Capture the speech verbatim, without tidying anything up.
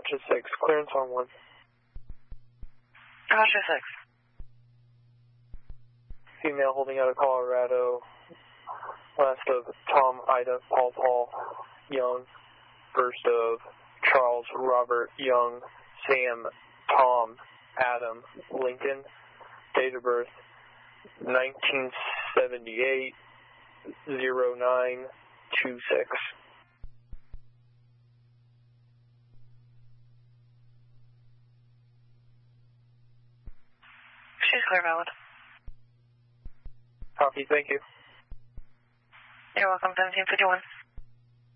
Gotcha six, clearance on one. Gotcha six. Female holding out of Colorado. Last of Tom, Ida, Paul, Paul, Young. First of Charles, Robert, Young, Sam, Tom, Adam, Lincoln. Date of birth, nineteen seventy-eight, oh nine two six. She's clear, valid. Copy, thank you. You're welcome, seventeen fifty-one.